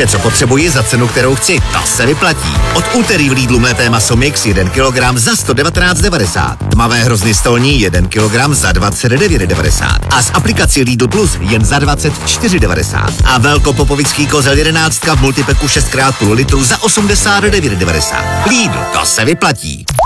Vše, co potřebuji za cenu, kterou chci, to se vyplatí. Od úterý v Lidlu mlété maso mix 1 kg za 119,90. Tmavé hrozny stolní 1 kg za 29,90. A z aplikací Lidl Plus jen za 24,90. A velkopopovický kozel 11 v multipeku 6x půl litru za 89,90. Lidl, to se vyplatí.